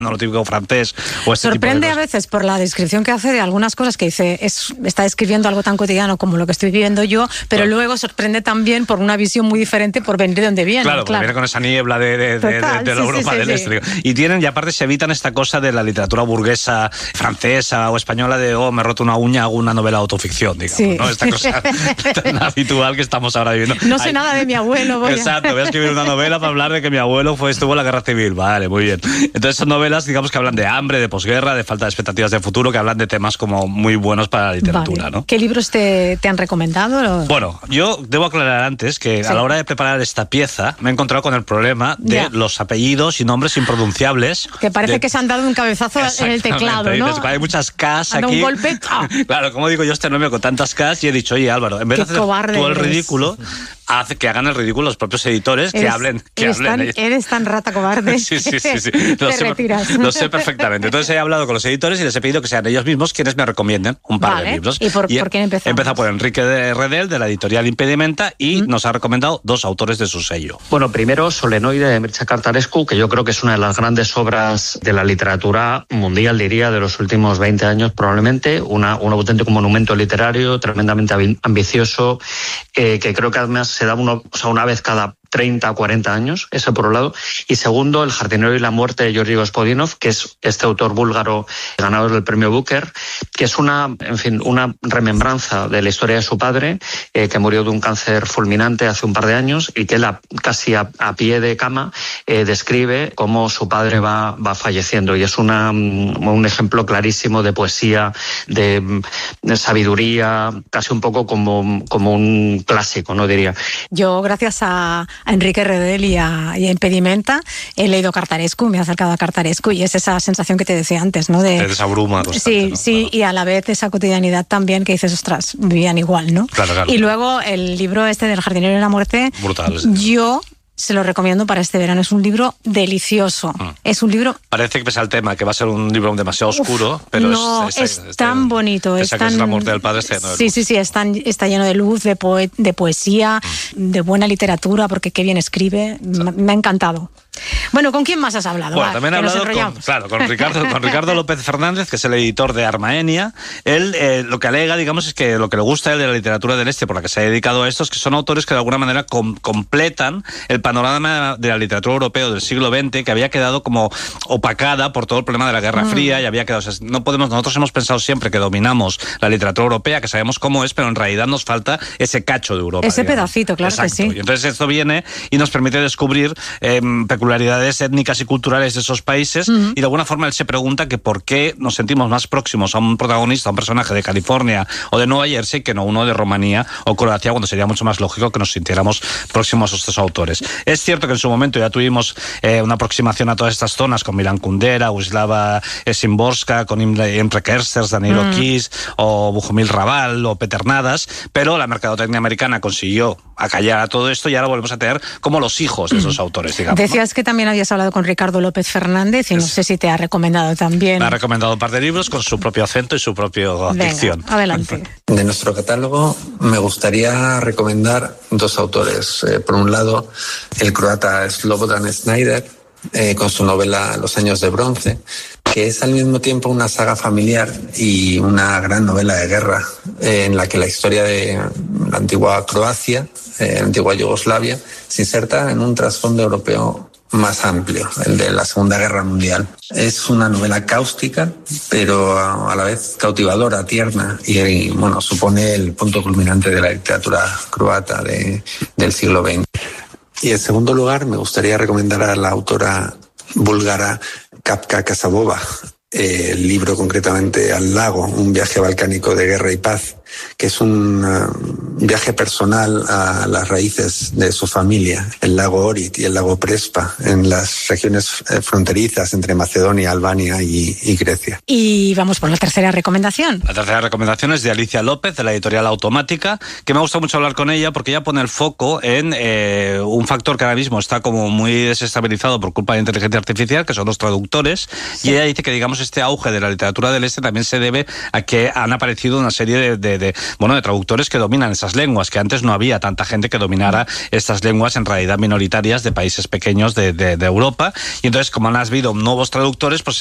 no lo típico francés o ese Sorprende tipo de a veces por la descripción que hace de algunas cosas que dice, está describiendo algo tan cotidiano como lo que estoy viviendo yo, pero luego sorprende también por una visión muy diferente por venir de donde viene. Claro, porque viene con esa niebla de la Europa del Este. Y tienen, y aparte se evitan esta cosa de la literatura burguesa francesa o española de, me he roto una uña, hago una novela de autoficción, digamos, ¿no? Esta cosa tan habitual que estamos ahora viviendo. No sé nada de mi abuelo. Exacto, voy a escribir una novela para hablar de que mi abuelo estuvo en la guerra civil. Vale, muy bien. Entonces son novelas, digamos, que hablan de hambre, de posguerra, de falta de expectativas de futuro, que hablan de temas como muy buenos para la literatura, ¿no? ¿Qué libros te han recomendado? Bueno, yo debo aclarar antes que a la hora de preparar esta pieza me he encontrado con el problema de los apellidos y nombres impronunciables. Que parece que se han dado un cabezazo en el teclado, ¿no? Hay muchas Ks aquí. Un golpe. Claro, como digo yo, este nombre con tantas Ks, y he dicho, oye, Álvaro, en vez de hacer tú el ridículo, hace que hagan el ridículo los propios editores, que hablen. Eres tan rata cobarde. Sí. Retiras. Lo sé perfectamente. Entonces he hablado con los editores y les he pedido que sean ellos mismos quienes me recomienden un par de libros. ¿Y por quién empezamos? Empieza por Enrique de Redel, de la editorial Impedimenta, y nos ha recomendado 2 autores de su sello. Bueno, primero Solenoide de Mircea Cartarescu, que yo creo que es una de las grandes obras de la literatura mundial, diría, de los últimos 20 años probablemente, un auténtico monumento literario, tremendamente ambicioso, que creo que además se da una vez cada 30 o 40 años, eso por un lado. Y segundo, El jardinero y la muerte de Georgi Gospodinov, que es este autor búlgaro ganador del premio Booker, que es una remembranza de la historia de su padre, que murió de un cáncer fulminante hace un par de años, y que él casi a pie de cama describe cómo su padre va falleciendo. Y es un ejemplo clarísimo de poesía, de sabiduría, casi un poco como un clásico, ¿no? Diría. Yo, gracias a Enrique Redel y a Impedimenta, he leído Cartarescu, me he acercado a Cartarescu, y es esa sensación que te decía antes, ¿no? Te desabruma constante, ¿no? Sí, y a la vez esa cotidianidad también que dices, ostras, vivían igual, ¿no? Claro. Y luego el libro del jardinero y la muerte, brutal. Yo se lo recomiendo para este verano. Es un libro delicioso. Es un libro... Parece que pese al tema, que va a ser un libro demasiado oscuro, pero no, es tan bonito. Es la muerte del padre, está lleno de luz. Sí, está lleno de luz, de poesía, de buena literatura, porque qué bien escribe. Me ha encantado. Bueno, ¿con quién más has hablado? Bueno, también he hablado con Ricardo López Fernández, que es el editor de Armaenia. Él lo que alega, digamos, es que lo que le gusta a él de la literatura del Este, por la que se ha dedicado a esto, es que son autores que de alguna manera completan el panorama de la literatura europea del siglo XX, que había quedado como opacada por todo el problema de la Guerra Fría, y había quedado... nosotros hemos pensado siempre que dominamos la literatura europea, que sabemos cómo es, pero en realidad nos falta ese cacho de Europa. Ese pedacito, claro. Exacto. Que sí. Y entonces esto viene y nos permite descubrir peculiaridades étnicas y culturales de esos países, y de alguna forma él se pregunta que por qué nos sentimos más próximos a un protagonista, a un personaje de California o de Nueva Jersey, que no uno de Rumanía o Croacia, cuando sería mucho más lógico que nos sintiéramos próximos a estos autores. Es cierto que en su momento ya tuvimos una aproximación a todas estas zonas con Milan Kundera, Wisława Szymborska, con Imre Kersters, Danilo Kiss o Bohumil Raval o Peter Nadas, pero la mercadotecnia americana consiguió acallar a todo esto, y ahora volvemos a tener como los hijos de esos autores, digamos. Decías que también habías hablado con Ricardo López Fernández, y no sé si te ha recomendado también. Me ha recomendado un par de libros con su propio acento y su propia dicción. Adelante. De nuestro catálogo me gustaría recomendar 2 autores. Por un lado, el croata Slobodan Snyder, con su novela Los años de bronce, que es al mismo tiempo una saga familiar y una gran novela de guerra, en la que la historia de la antigua Croacia, la antigua Yugoslavia, se inserta en un trasfondo europeo más amplio, el de la Segunda Guerra Mundial. Es una novela cáustica, pero a la vez cautivadora, tierna, y bueno, supone el punto culminante de la literatura croata del siglo XX. Y en segundo lugar, me gustaría recomendar a la autora búlgara Kapka Kasabova, el libro concretamente Al lago, un viaje balcánico de guerra y paz, que es un viaje personal a las raíces de su familia, el lago Ohrid y el lago Prespa, en las regiones fronterizas entre Macedonia, Albania y Grecia. Y vamos por la tercera recomendación. La tercera recomendación es de Alicia López, de la editorial Automática, que me gusta mucho hablar con ella porque ella pone el foco en un factor que ahora mismo está como muy desestabilizado por culpa de la inteligencia artificial, que son los traductores, y ella dice que, digamos, este auge de la literatura del Este también se debe a que han aparecido una serie de de traductores que dominan esas lenguas, que antes no había tanta gente que dominara estas lenguas en realidad minoritarias de países pequeños de Europa. Y entonces, como han habido nuevos traductores, pues